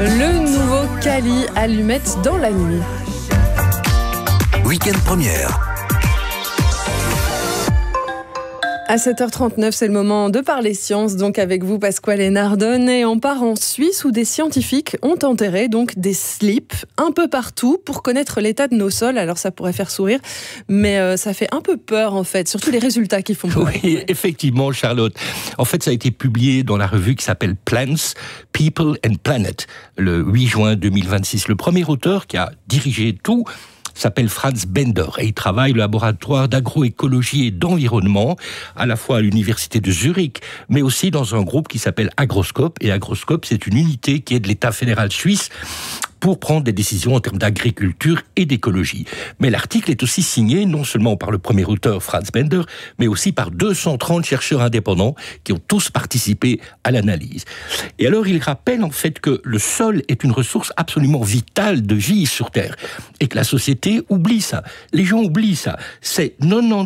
Le nouveau Kali, allumette dans la nuit. Week-end première. À 7h39, c'est le moment de parler science, donc avec vous Pasquale Nardone, et on part en Suisse où des scientifiques ont enterré donc des slips un peu partout pour connaître l'état de nos sols. Alors ça pourrait faire sourire, mais ça fait un peu peur en fait, surtout les résultats qui font peur. Oui, effectivement Charlotte. En fait, ça a été publié dans la revue qui s'appelle Plants, People and Planet, le 8 juin 2026. Le premier auteur qui a dirigé tout s'appelle Franz Bender et il travaille au laboratoire d'agroécologie et d'environnement à la fois à l'université de Zurich mais aussi dans un groupe qui s'appelle Agroscope, et Agroscope c'est une unité qui est de l'État fédéral suisse pour prendre des décisions en termes d'agriculture et d'écologie. Mais l'article est aussi signé non seulement par le premier auteur Franz Bender, mais aussi par 230 chercheurs indépendants qui ont tous participé à l'analyse. Et alors il rappelle en fait que le sol est une ressource absolument vitale de vie sur Terre et que la société oublie ça. Les gens oublient ça. C'est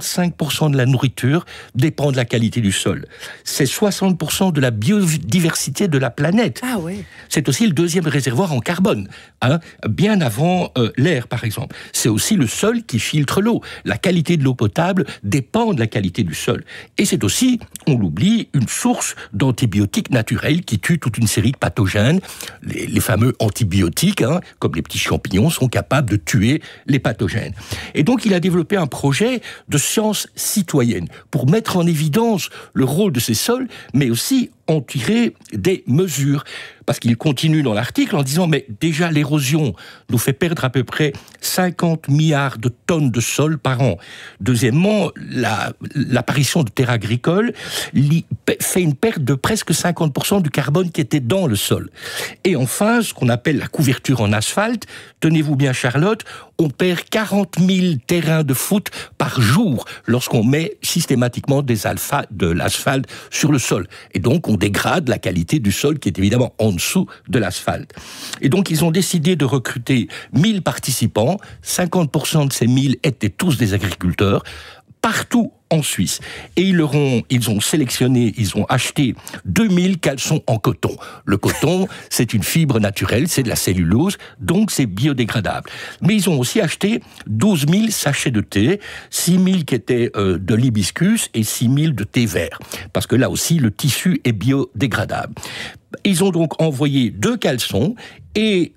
95% de la nourriture dépend de la qualité du sol. C'est 60% de la biodiversité de la planète. Ah ouais. C'est aussi le deuxième réservoir en carbone. Bien avant l'air, par exemple. C'est aussi le sol qui filtre l'eau. La qualité de l'eau potable dépend de la qualité du sol. Et c'est aussi, on l'oublie, une source d'antibiotiques naturels qui tuent toute une série de pathogènes. Les fameux antibiotiques, comme les petits champignons, sont capables de tuer les pathogènes. Et donc, il a développé un projet de science citoyenne pour mettre en évidence le rôle de ces sols, mais aussi en tirer des mesures. Parce qu'il continue dans l'article en disant, mais déjà l'érosion nous fait perdre à peu près 50 milliards de tonnes de sol par an. Deuxièmement, l'apparition de terres agricoles fait une perte de presque 50% du carbone qui était dans le sol. Et enfin, ce qu'on appelle la couverture en asphalte, tenez-vous bien Charlotte, on perd 40 000 terrains de foot par jour lorsqu'on met systématiquement de l'asphalte sur le sol. Et donc, on dégrade la qualité du sol qui est évidemment en dessous de l'asphalte. Et donc, ils ont décidé de recruter 1000 participants. 50% de ces 1000 étaient tous des agriculteurs, partout en Suisse. Et ils ont acheté 2000 caleçons en coton. Le coton, c'est une fibre naturelle, c'est de la cellulose, donc c'est biodégradable. Mais ils ont aussi acheté 12 000 sachets de thé, 6 000 qui étaient de l'hibiscus et 6 000 de thé vert. Parce que là aussi, le tissu est biodégradable. Ils ont donc envoyé 2 caleçons et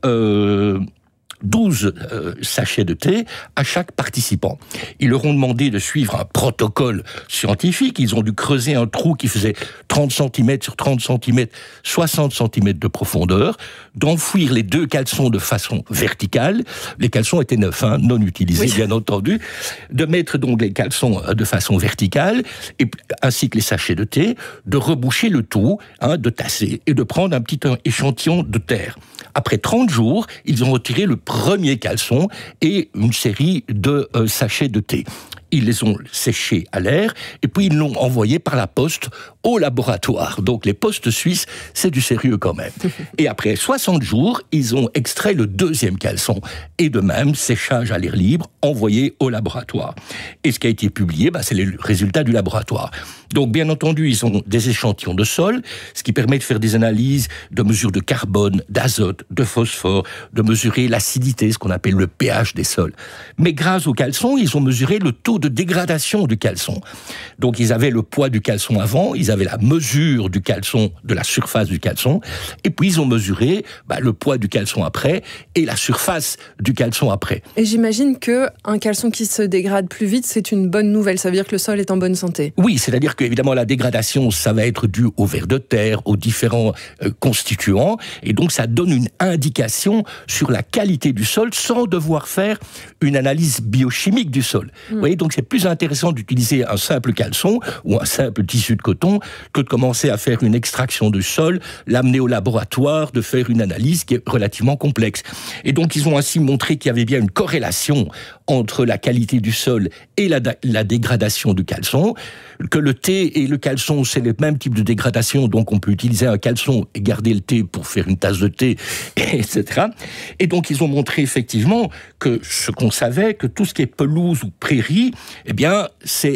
12 sachets de thé à chaque participant. Ils leur ont demandé de suivre un protocole scientifique. Ils ont dû creuser un trou qui faisait 30 cm sur 30 cm, 60 cm de profondeur, d'enfouir les 2 caleçons de façon verticale. Les caleçons étaient neufs, non utilisés, oui, bien entendu. De mettre donc les caleçons de façon verticale, ainsi que les sachets de thé, de reboucher le tout, de tasser, et de prendre un petit échantillon de terre. Après 30 jours, ils ont retiré le premier caleçon et une série de sachets de thé. Ils les ont séchés à l'air et puis ils l'ont envoyé par la poste au laboratoire. Donc les postes suisses, c'est du sérieux quand même. Et après 60 jours, ils ont extrait le 2e caleçon. Et de même, séchage à l'air libre, envoyé au laboratoire. Et ce qui a été publié, c'est les résultats du laboratoire. Donc bien entendu, ils ont des échantillons de sol, ce qui permet de faire des analyses de mesures de carbone, d'azote, de phosphore, de mesurer l'acidité, ce qu'on appelle le pH des sols. Mais grâce aux caleçons, ils ont mesuré le taux de dégradation du caleçon. Donc ils avaient le poids du caleçon avant, ils avaient la mesure du caleçon, de la surface du caleçon, et puis ils ont mesuré le poids du caleçon après et la surface du caleçon après. Et j'imagine qu'un caleçon qui se dégrade plus vite, c'est une bonne nouvelle, ça veut dire que le sol est en bonne santé. Oui, c'est-à-dire que évidemment la dégradation, ça va être dû au vers de terre, aux différents constituants, et donc ça donne une indication sur la qualité du sol sans devoir faire une analyse biochimique du sol. Vous voyez, donc c'est plus intéressant d'utiliser un simple caleçon ou un simple tissu de coton que de commencer à faire une extraction du sol, l'amener au laboratoire, de faire une analyse qui est relativement complexe. Et donc ils ont ainsi montré qu'il y avait bien une corrélation entre la qualité du sol et la dégradation du caleçon, que le thé et le caleçon, c'est le même type de dégradation, donc on peut utiliser un caleçon et garder le thé pour faire une tasse de thé, etc. Et donc ils ont montré effectivement que ce qu'on savait, que tout ce qui est pelouse ou prairie, eh bien c'est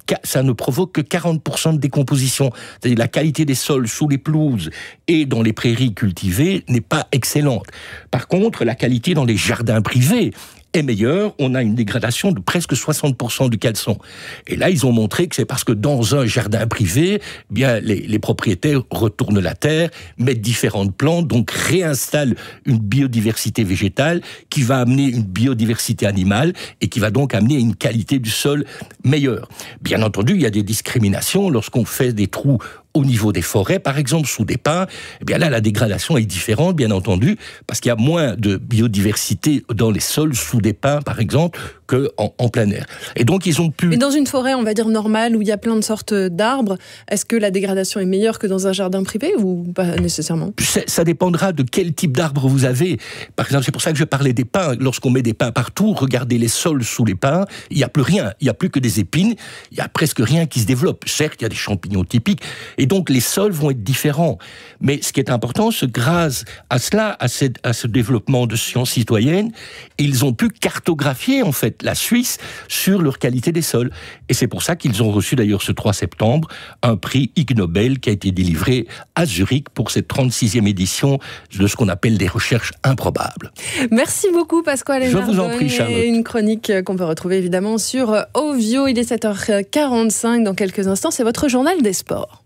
ça ne provoque que 40% de décomposition. C'est-à-dire la qualité des sols sous les pelouses et dans les prairies cultivées n'est pas excellente. Par contre, la qualité dans les jardins privés est meilleure, on a une dégradation de presque 60% du caleçon. Et là, ils ont montré que c'est parce que dans un jardin privé, bien les propriétaires retournent la terre, mettent différentes plantes, donc réinstallent une biodiversité végétale qui va amener une biodiversité animale et qui va donc amener une qualité du sol meilleure. Bien entendu, il y a des discriminations lorsqu'on fait des trous au niveau des forêts, par exemple, sous des pins, eh bien là, la dégradation est différente, bien entendu, parce qu'il y a moins de biodiversité dans les sols sous des pins, par exemple, qu'en plein air. Et donc, ils ont pu... Mais dans une forêt, on va dire normale, où il y a plein de sortes d'arbres, est-ce que la dégradation est meilleure que dans un jardin privé ou pas nécessairement ? Ça dépendra de quel type d'arbre vous avez. Par exemple, c'est pour ça que je parlais des pins. Lorsqu'on met des pins partout, regardez les sols sous les pins, il n'y a plus rien. Il n'y a plus que des épines. Il n'y a presque rien qui se développe. Certes, il y a des champignons typiques. Et donc, les sols vont être différents. Mais ce qui est important, c'est grâce à cela, à ce développement de sciences citoyennes, ils ont pu cartographier, en fait, la Suisse sur leur qualité des sols. Et c'est pour ça qu'ils ont reçu, d'ailleurs, ce 3 septembre, un prix Ig Nobel qui a été délivré à Zurich pour cette 36e édition de ce qu'on appelle des recherches improbables. Merci beaucoup, Pasquale Nardone. Je vous en prie, Charlotte. Et une chronique qu'on peut retrouver, évidemment, sur Ovio. Il est 7h45. Dans quelques instants, c'est votre journal des sports.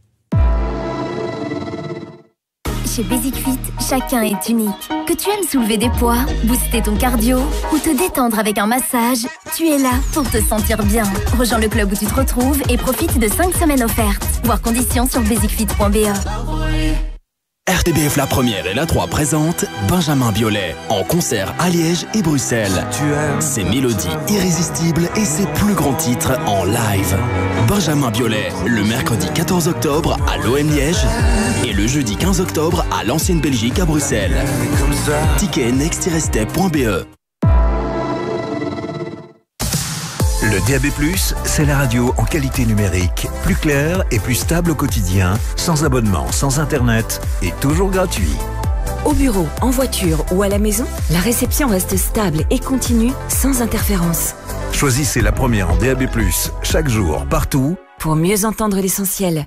Chez Basic Fit, chacun est unique. Que tu aimes soulever des poids, booster ton cardio ou te détendre avec un massage, tu es là pour te sentir bien. Rejoins le club où tu te retrouves et profite de 5 semaines offertes. Voir conditions sur basicfit.be. RTBF La Première et La 3 présentent Benjamin Biolay en concert à Liège et Bruxelles. Ses mélodies irrésistibles et ses plus grands titres en live. Benjamin Biolay, le mercredi 14 octobre à l'OM Liège et le jeudi 15 octobre à l'Ancienne Belgique à Bruxelles. Ticket next-step.be. Le DAB+, c'est la radio en qualité numérique, plus claire et plus stable au quotidien, sans abonnement, sans internet et toujours gratuit. Au bureau, en voiture ou à la maison, la réception reste stable et continue, sans interférence. Choisissez la première en DAB+, chaque jour, partout, pour mieux entendre l'essentiel.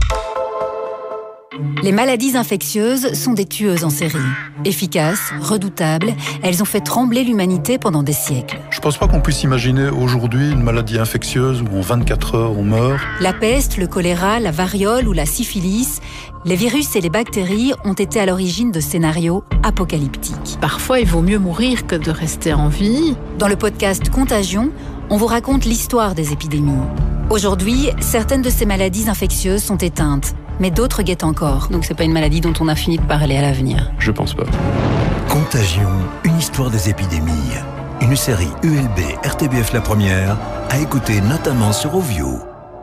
Les maladies infectieuses sont des tueuses en série. Efficaces, redoutables, elles ont fait trembler l'humanité pendant des siècles. Je pense pas qu'on puisse imaginer aujourd'hui une maladie infectieuse où en 24 heures on meurt. La peste, le choléra, la variole ou la syphilis, les virus et les bactéries ont été à l'origine de scénarios apocalyptiques. Parfois, il vaut mieux mourir que de rester en vie. Dans le podcast Contagion, on vous raconte l'histoire des épidémies. Aujourd'hui, certaines de ces maladies infectieuses sont éteintes, mais d'autres guettent encore. Donc c'est pas une maladie dont on a fini de parler à l'avenir. Je pense pas. Contagion, une histoire des épidémies. Une série ULB RTBF La Première, à écouter notamment sur Ovio.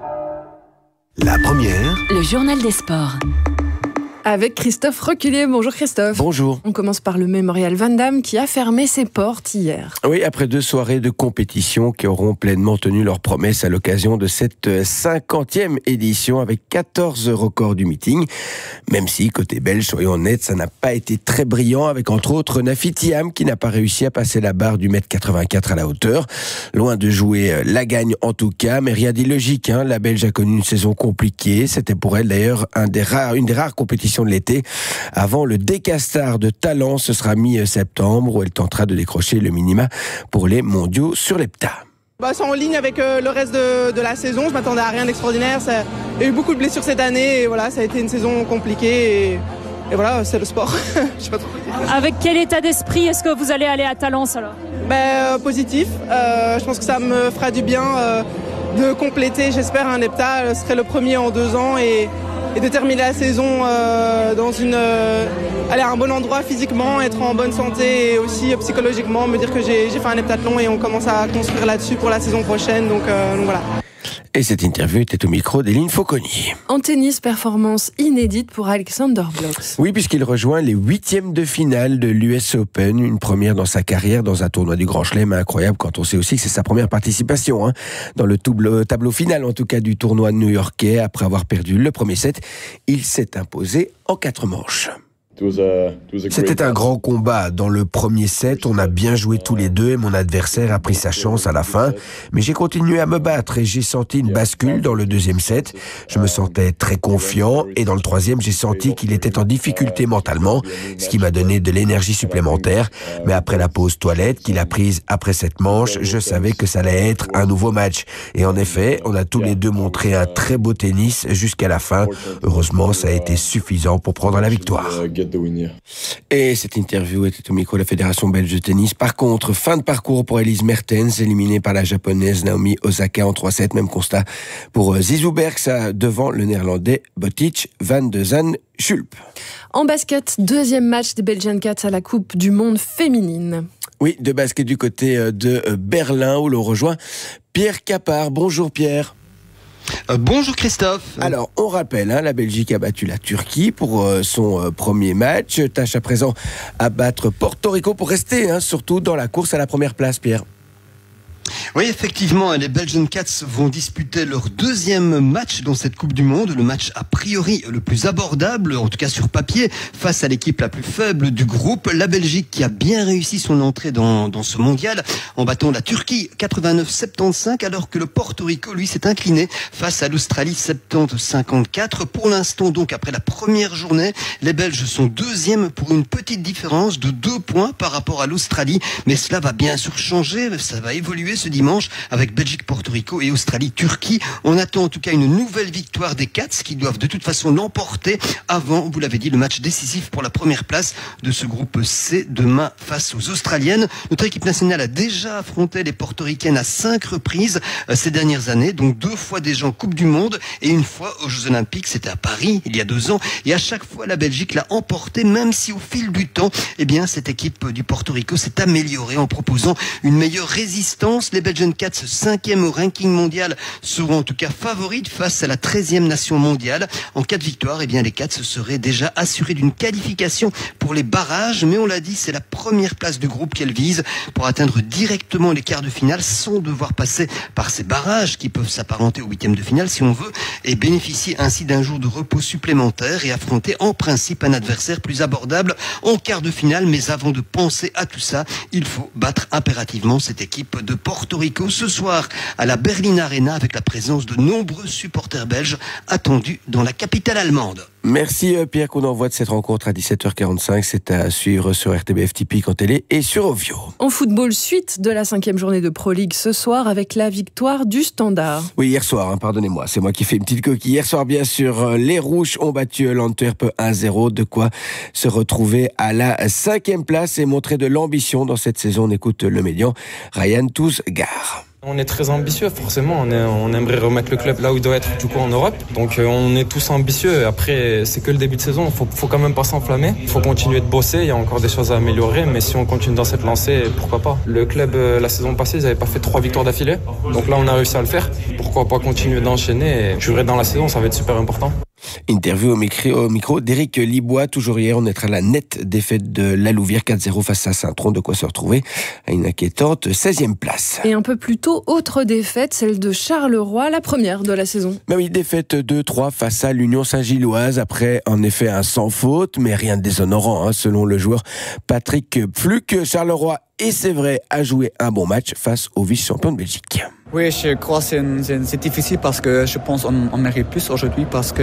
La Première, le journal des sports. Avec Christophe Reculier. Bonjour Christophe. Bonjour. On commence par le Mémorial Van Damme qui a fermé ses portes hier. Oui, après 2 soirées de compétition qui auront pleinement tenu leurs promesses à l'occasion de cette 50e édition avec 14 records du meeting. Même si, côté belge, soyons honnêtes, ça n'a pas été très brillant avec entre autres Nafi Thiam qui n'a pas réussi à passer la barre du 1m84 à la hauteur. Loin de jouer la gagne en tout cas, mais rien d'illogique. La Belge a connu une saison compliquée. C'était pour elle d'ailleurs une des rares compétitions de l'été. Avant le Decastart de Talent, ce sera mi-septembre où elle tentera de décrocher le minima pour les mondiaux sur l'hepta. C'est en ligne avec le reste de la saison. Je m'attendais à rien d'extraordinaire. Il y a eu beaucoup de blessures cette année et voilà, ça a été une saison compliquée et voilà, c'est le sport. Je sais pas trop. Avec quel état d'esprit est-ce que vous allez aller à Talence alors ? Positif. Je pense que ça me fera du bien de compléter, j'espère, un hepta. Ce serait le premier en 2 ans et de terminer la saison dans aller à un bon endroit physiquement, être en bonne santé et aussi psychologiquement, me dire que j'ai fait un heptathlon et on commence à construire là-dessus pour la saison prochaine. Donc voilà. Et cette interview était au micro d'Eline Fauconnier. En tennis, performance inédite pour Alexander Blocks. Oui, puisqu'il rejoint les 8e de finale de l'US Open, une première dans sa carrière dans un tournoi du Grand Chelem, incroyable quand on sait aussi que c'est sa première participation dans le tableau final en tout cas du tournoi new-yorkais. Après avoir perdu le premier set, il s'est imposé en 4 manches. C'était un grand combat. Dans le premier set, on a bien joué tous les deux et mon adversaire a pris sa chance à la fin. Mais j'ai continué à me battre et j'ai senti une bascule dans le deuxième set. Je me sentais très confiant et dans le troisième, j'ai senti qu'il était en difficulté mentalement, ce qui m'a donné de l'énergie supplémentaire. Mais après la pause toilette qu'il a prise après cette manche, je savais que ça allait être un nouveau match. Et en effet, on a tous les deux montré un très beau tennis jusqu'à la fin. Heureusement, ça a été suffisant pour prendre la victoire. Et cette interview était au micro de la Fédération belge de tennis. Par contre, fin de parcours pour Elise Mertens, éliminée par la japonaise Naomi Osaka en 3-7. Même constat pour Zizou Bergsa devant le néerlandais Botic van de Zan-Schulp. En basket, deuxième match des Belgian Cats à la Coupe du Monde féminine. Oui, de basket du côté de Berlin où l'on rejoint Pierre Capard. Bonjour Pierre. Bonjour Christophe. Alors, on rappelle, la Belgique a battu la Turquie pour son premier match. Tâche à présent à battre Porto Rico pour rester surtout dans la course à la première place, Pierre. Oui, effectivement, les Belgian Cats vont disputer leur deuxième match dans cette Coupe du Monde, le match a priori le plus abordable, en tout cas sur papier, face à l'équipe la plus faible du groupe, la Belgique qui a bien réussi son entrée dans ce mondial en battant la Turquie 89-75, alors que le Porto Rico, lui, s'est incliné face à l'Australie 70-54. Pour l'instant, donc, après la première journée, les Belges sont deuxièmes pour une petite différence de 2 points par rapport à l'Australie, mais cela va bien sûr changer, ça va évoluer ce dimanche avec Belgique, Porto Rico et Australie, Turquie. On attend en tout cas une nouvelle victoire des Cats qui doivent de toute façon l'emporter avant, vous l'avez dit, le match décisif pour la première place de ce groupe C demain face aux Australiennes. Notre équipe nationale a déjà affronté les Portoricaines à 5 reprises ces dernières années, donc 2 fois déjà en Coupe du Monde et 1 fois aux Jeux Olympiques, c'était à Paris il y a 2 ans, et à chaque fois la Belgique l'a emporté, même si au fil du temps, cette équipe du Porto Rico s'est améliorée en proposant une meilleure résistance. Les Belgian Cats, 5e au ranking mondial, seront en tout cas favorites face à la 13e nation mondiale. En cas de victoire, les Cats se seraient déjà assurés d'une qualification pour les barrages, mais on l'a dit, c'est la première place du groupe qu'elles visent pour atteindre directement les quarts de finale sans devoir passer par ces barrages qui peuvent s'apparenter aux 8e de finale si on veut, et bénéficier ainsi d'un jour de repos supplémentaire et affronter en principe un adversaire plus abordable en quart de finale. Mais avant de penser à tout ça, il faut battre impérativement cette équipe de Porto Rico ce soir à la Berlin Arena avec la présence de nombreux supporters belges attendus dans la capitale allemande. Merci Pierre, qu'on envoie de cette rencontre à 17h45. C'est à suivre sur RTBF Typique en télé et sur Ovio. En football, suite de la 5e journée de Pro League ce soir avec la victoire du Standard. Oui, hier soir, pardonnez-moi, c'est moi qui fais une petite coquille. Hier soir, bien sûr, les Rouges ont battu l'Antwerp 1-0, de quoi se retrouver à la 5e place et montrer de l'ambition dans cette saison. On écoute le médian Ryan Tousgar. On est très ambitieux, forcément. On aimerait remettre le club là où il doit être, du coup, en Europe. Donc, on est tous ambitieux. Après, c'est que le début de saison. Faut quand même pas s'enflammer. Faut continuer de bosser. Il y a encore des choses à améliorer. Mais si on continue dans cette lancée, pourquoi pas? Le club, la saison passée, ils n'avaient pas fait 3 victoires d'affilée. Donc là, on a réussi à le faire. Pourquoi pas continuer d'enchaîner et durer dans la saison? Ça va être super important. Interview au micro d'Éric Libois. Toujours hier, on est à la nette défaite de la Louvière 4-0 face à Saint-Tron, de quoi se retrouver à une inquiétante 16e place. Et un peu plus tôt, autre défaite, celle de Charleroi, la première de la saison. Mais oui, défaite 2-3 face à l'Union Saint-Gilloise, après en effet un sans faute, mais rien de déshonorant, selon le joueur Patrick Pfluck. Charleroi, et c'est vrai, a joué un bon match face au vice-champion de Belgique. Oui, je crois que c'est difficile parce que je pense qu'on mérite plus aujourd'hui parce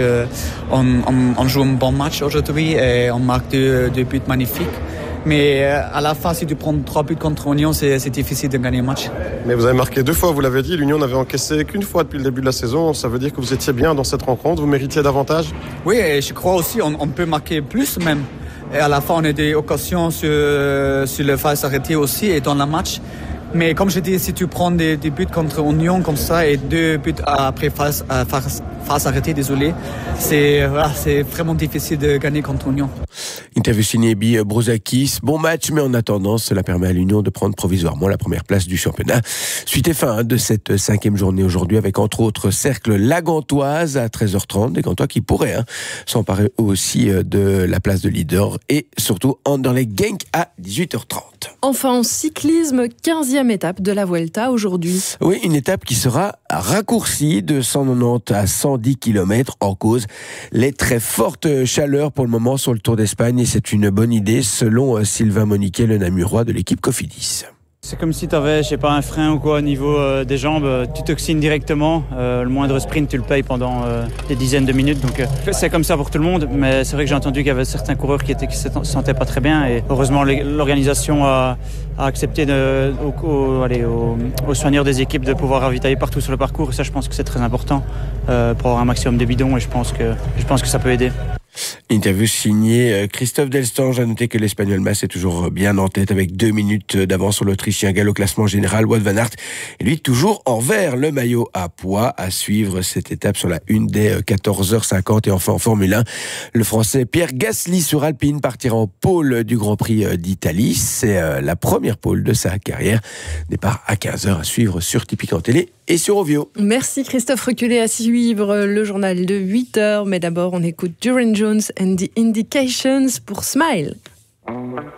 qu'on joue un bon match aujourd'hui et on marque deux buts magnifiques. Mais à la fin, si tu prends 3 buts contre l'Union, c'est difficile de gagner le match. Mais vous avez marqué 2 fois, vous l'avez dit. L'Union n'avait encaissé qu'une fois depuis le début de la saison. Ça veut dire que vous étiez bien dans cette rencontre. Vous méritiez davantage? Oui, et je crois aussi qu'on peut marquer plus même. Et à la fin, on a des occasions sur le phase arrêtée aussi et dans le match. Mais comme je dis, si tu prends des buts contre Union comme ça et 2 buts après face arrêtée, désolé, c'est vraiment difficile de gagner contre Union. Interview signée Ebi Brouzakis. Bon match, mais en attendant, cela permet à l'Union de prendre provisoirement la première place du championnat. Suite et fin de cette 5e journée aujourd'hui avec entre autres Cercle la Gantoise à 13h30. Des Gantois qui pourraient s'emparer aussi de la place de leader et surtout Anderlecht Genk à 18h30. Enfin en cyclisme, 15e étape de la Vuelta aujourd'hui. Oui, une étape qui sera raccourcie de 190 à 110 110 km, en cause les très fortes chaleurs pour le moment sur le Tour d'Espagne, et c'est une bonne idée selon Sylvain Moniquet, le Namurois de l'équipe Cofidis. C'est comme si tu avais, un frein ou quoi au niveau des jambes, tu t'oxynes directement. Le moindre sprint, tu le payes pendant des dizaines de minutes. Donc c'est comme ça pour tout le monde, mais c'est vrai que j'ai entendu qu'il y avait certains coureurs qui se sentaient pas très bien. Et heureusement, l'organisation a accepté aux soigneurs des équipes de pouvoir ravitailler partout sur le parcours. Et ça, je pense que c'est très important pour avoir un maximum de bidons. Et je pense que ça peut aider. Interview signée Christophe Delstange. À noter que l'Espagnol Mas est toujours bien en tête avec 2 minutes d'avance sur l'Autrichien Gall au classement général. Wout van Aert est lui toujours en vert. Le maillot à poids à suivre cette étape sur la une dès 14h50. Et enfin en Formule 1, le Français Pierre Gasly sur Alpine partira en pôle du Grand Prix d'Italie. C'est la première pôle de sa carrière. Départ à 15h à suivre sur Tipic en télé et sur Ovio. Merci Christophe Reculé. À suivre le journal de 8h. Mais d'abord, on écoute Duran Jones and the Indications pour Smile.